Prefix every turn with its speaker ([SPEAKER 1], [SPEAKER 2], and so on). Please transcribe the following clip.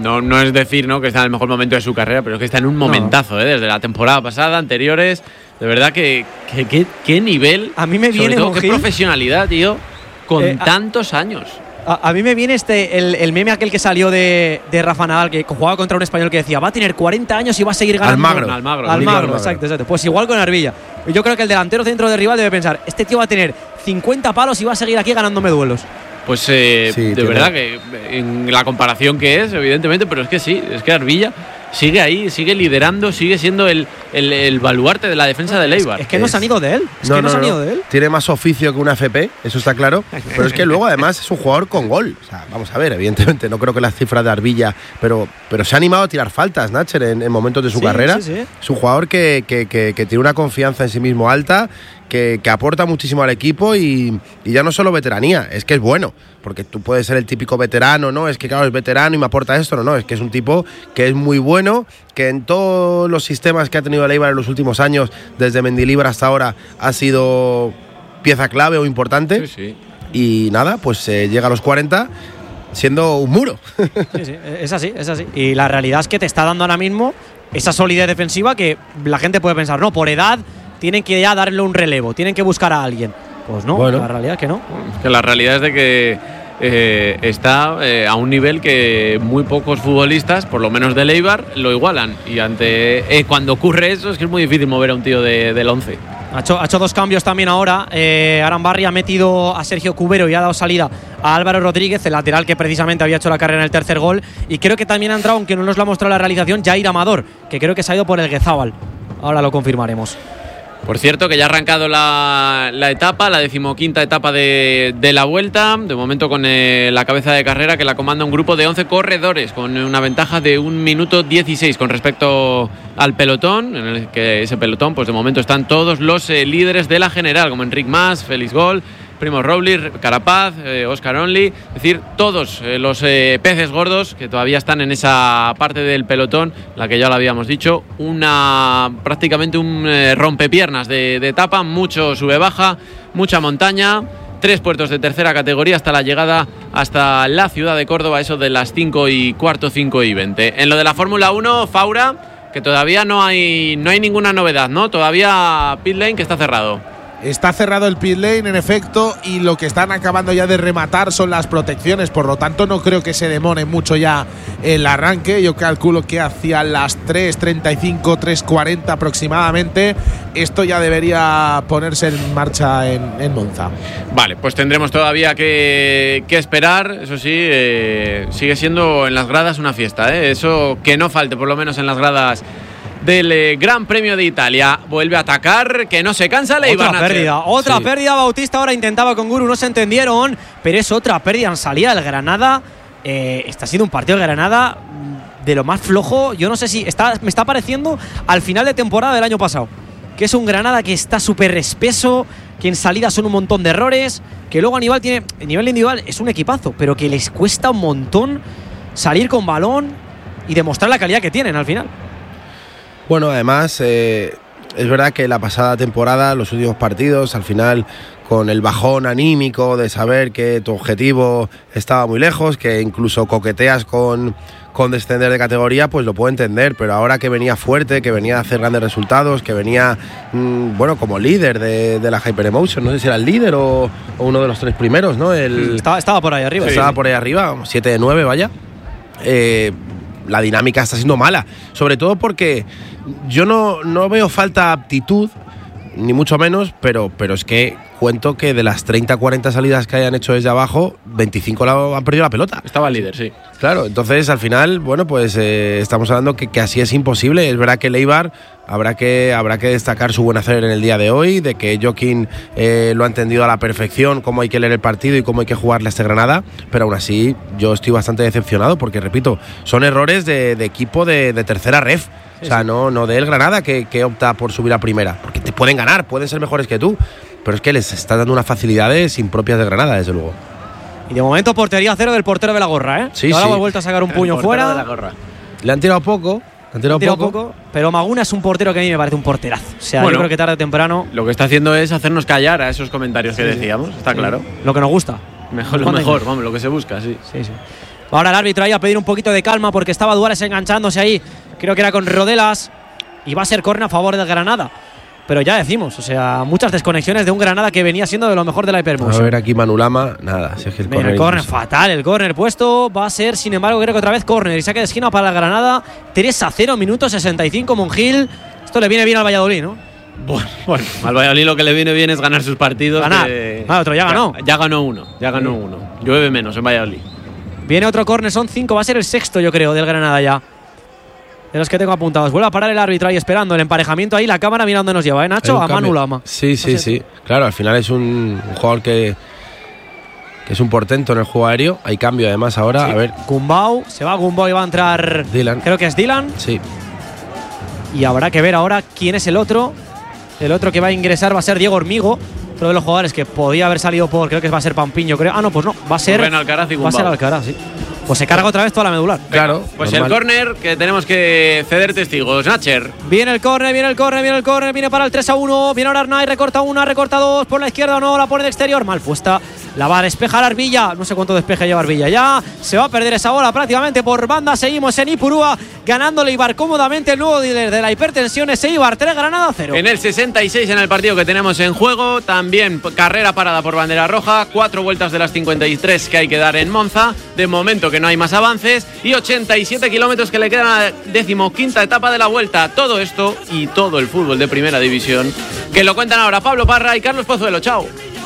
[SPEAKER 1] no es decir, ¿no?, que está en el mejor momento de su carrera, pero es que está en un momentazo, desde la temporada pasada, anteriores. De verdad que qué nivel.
[SPEAKER 2] A mí me viene
[SPEAKER 1] todo, qué profesionalidad, tío, con tantos años.
[SPEAKER 2] A mí me viene el meme aquel que salió de Rafa Nadal, que jugaba contra un español que decía va a tener 40 años y va a seguir ganando.
[SPEAKER 1] Almagro,
[SPEAKER 2] exacto. Pues igual con Arbilla. Yo creo que el delantero centro de rival debe pensar, este tío va a tener 50 palos y va a seguir aquí ganándome duelos.
[SPEAKER 1] Pues sí, de verdad que en la comparación que es, evidentemente, pero es que sí, es que Arbilla sigue ahí, sigue liderando, sigue siendo el baluarte de la defensa de Eibar.
[SPEAKER 2] Es que no se han ido de él. No se han ido de él.
[SPEAKER 3] Tiene más oficio que una FP, eso está claro. Pero es que luego además es un jugador con gol. O sea, vamos a ver, evidentemente no creo que las cifras de Arbilla, pero se ha animado a tirar faltas, Nacher, en momentos de su carrera.
[SPEAKER 2] Sí.
[SPEAKER 3] Es un jugador que tiene una confianza en sí mismo alta, que aporta muchísimo al equipo y ya no solo veteranía, es que es bueno. Porque tú puedes ser el típico veterano, ¿no? Es que claro, es veterano y me aporta esto. No, es que es un tipo que es muy bueno, que en todos los sistemas que ha tenido el Eibar en los últimos años, desde Mendilibar hasta ahora, ha sido pieza clave o importante.
[SPEAKER 1] Sí.
[SPEAKER 3] Y nada, pues llega a los 40 siendo un muro.
[SPEAKER 2] Sí, es así. Y la realidad es que te está dando ahora mismo esa solidez defensiva que la gente puede pensar, no, por edad tienen que ya darle un relevo, tienen que buscar a alguien. Pues no, la realidad es que no.
[SPEAKER 1] Que la realidad es de que está a un nivel que muy pocos futbolistas, por lo menos del Eibar, lo igualan. Y cuando ocurre eso es que es muy difícil mover a un tío del 11.
[SPEAKER 2] Ha hecho dos cambios también ahora. Arambarri ha metido a Sergio Cubero y ha dado salida a Álvaro Rodríguez, el lateral que precisamente había hecho la carrera en el tercer gol. Y creo que también ha entrado, aunque no nos lo ha mostrado la realización, Jair Amador, que creo que se ha ido por el Guezábal. Ahora lo confirmaremos.
[SPEAKER 1] Por cierto, que ya ha arrancado la etapa, la 15ª etapa de la Vuelta. De momento con la cabeza de carrera que la comanda un grupo de 11 corredores con una ventaja de 1 minuto 16 con respecto al pelotón. En el que ese pelotón, pues de momento están todos los líderes de la general, como Enric Mas, Félix Gol, Primo Roglic, Carapaz, Oscar Only, es decir, todos los peces gordos que todavía están en esa parte del pelotón, la que ya lo habíamos dicho, prácticamente un rompepiernas de etapa, mucho sube-baja, mucha montaña, 3 puertos de tercera categoría hasta la llegada hasta la ciudad de Córdoba, eso de las 5:15, 5:20. En lo de la Fórmula 1, Faura, que todavía no hay ninguna novedad, ¿no? Todavía pit lane que está cerrado.
[SPEAKER 4] Está cerrado el pit lane, en efecto, y lo que están acabando ya de rematar son las protecciones, por lo tanto no creo que se demore mucho ya el arranque. Yo calculo que hacia las 3:35, 3:40 aproximadamente esto ya debería ponerse en marcha en Monza.
[SPEAKER 1] Vale, pues tendremos todavía que esperar. Eso sí, sigue siendo en las gradas una fiesta, eso que no falte, por lo menos en las gradas del Gran Premio de Italia. Vuelve a atacar, que no se cansa el Eibar.
[SPEAKER 2] Otra pérdida. Bautista ahora intentaba con Guru, no se entendieron, pero es otra pérdida en salida del Granada. Está siendo un partido de Granada de lo más flojo. Yo no sé si me está pareciendo al final de temporada del año pasado, que es un Granada que está súper espeso, que en salida son un montón de errores, que luego a nivel individual es un equipazo, pero que les cuesta un montón salir con balón y demostrar la calidad que tienen al final.
[SPEAKER 3] Bueno, además, es verdad que la pasada temporada, los últimos partidos, al final, con el bajón anímico de saber que tu objetivo estaba muy lejos, que incluso coqueteas con descender de categoría, pues lo puedo entender, pero ahora que venía fuerte, que venía a hacer grandes resultados, que venía, como líder de la Hyperemotion, no sé si era el líder o uno de los 3 primeros, ¿no?
[SPEAKER 2] Estaba por ahí arriba.
[SPEAKER 3] Estaba por ahí arriba, 7 de 9, vaya. La dinámica está siendo mala, sobre todo porque yo no veo falta de aptitud, ni mucho menos, pero es que cuento que de las 30-40 salidas que hayan hecho desde abajo, 25 han perdido la pelota.
[SPEAKER 1] Estaba el líder, sí.
[SPEAKER 3] Claro, entonces al final, pues estamos hablando que así es imposible. Es verdad que el Eibar habrá que destacar su buen hacer en el día de hoy, de que Joaquín lo ha entendido a la perfección, cómo hay que leer el partido y cómo hay que jugarle a este Granada, pero aún así yo estoy bastante decepcionado porque, repito, son errores de equipo de tercera ref. O sea, no del Granada que opta por subir a primera, porque te pueden ganar, pueden ser mejores que tú, pero es que les están dando unas facilidades impropias de Granada, desde luego.
[SPEAKER 2] Y de momento portería cero del portero de la Gorra, ¿eh?
[SPEAKER 3] Sí,
[SPEAKER 2] ahora
[SPEAKER 3] sí.
[SPEAKER 2] ha vuelto a sacar un puño fuera. De la Gorra.
[SPEAKER 3] Le han tirado poco.
[SPEAKER 2] Pero Maguna es un portero que a mí me parece un porterazo. O sea, yo creo que tarde o temprano.
[SPEAKER 1] Lo que está haciendo es hacernos callar a esos comentarios que decíamos, está claro.
[SPEAKER 2] Lo que nos gusta.
[SPEAKER 1] Mejor, vamos, lo que se busca, sí.
[SPEAKER 2] Ahora el árbitro ahí a pedir un poquito de calma porque estaba Duárez enganchándose ahí. Creo que era con Rodelas. Y va a ser córner a favor del Granada. Pero ya decimos, o sea, muchas desconexiones de un Granada que venía siendo de lo mejor de la Hypermotion.
[SPEAKER 3] A ver aquí Manu Lama, nada, si es que el
[SPEAKER 2] córner. El córner fatal, el córner puesto. Va a ser, sin embargo, creo que otra vez córner. Y saque de esquina para la Granada. 3-0, minuto 65, Monjil. Esto le viene bien al Valladolid, ¿no?
[SPEAKER 1] Bueno, al Valladolid lo que le viene bien es ganar sus partidos.
[SPEAKER 2] Ganar. Otro ya ganó.
[SPEAKER 1] Ya ganó uno. Llueve menos en Valladolid.
[SPEAKER 2] Viene otro córner, son 5. Va a ser el sexto, yo creo, del Granada ya. De los que tengo apuntados. Vuelve a parar el árbitro ahí esperando el emparejamiento ahí. La cámara mira dónde nos lleva, ¿eh, Nacho? A Manu Lama.
[SPEAKER 3] Sí. Claro, al final es un jugador que es un portento en el juego aéreo. Hay cambio además ahora. Sí. A ver.
[SPEAKER 2] Gumbau. Se va Gumbau y va a entrar
[SPEAKER 3] Dylan.
[SPEAKER 2] Creo que es Dylan.
[SPEAKER 3] Sí.
[SPEAKER 2] Y habrá que ver ahora quién es el otro. El otro que va a ingresar va a ser Diego Hormigo. Otro de los jugadores que podía haber salido por. Creo que va a ser Pampiño, creo. No, pues no. Va a ser.
[SPEAKER 1] Alcaraz y Gumbau.
[SPEAKER 2] Va a ser Alcaraz, sí. Pues se carga otra vez toda la medular.
[SPEAKER 3] Claro.
[SPEAKER 1] Pues
[SPEAKER 3] normal.
[SPEAKER 1] el córner que tenemos que ceder testigos. Nacher.
[SPEAKER 2] Viene el córner, viene para el 3-1. Viene ahora Arnaiz, recorta una, recorta dos. Por la izquierda o no, la pone de exterior. Mal puesta. La va a despejar Arbilla. No sé cuánto despeje lleva Arbilla ya. Se va a perder esa bola prácticamente por banda. Seguimos en Ipurúa, ganándole Eibar cómodamente. El nuevo líder de la hipertensión es Eibar 3, Granada 0.
[SPEAKER 1] En el 66 en el partido que tenemos en juego. También carrera parada por bandera roja. 4 vueltas de las 53 que hay que dar en Monza. De momento que no hay más avances. Y 87 kilómetros que le quedan a la 15ª etapa de la vuelta. Todo esto y todo el fútbol de primera división que lo cuentan ahora Pablo Parra y Carlos Pozuelo. Chao.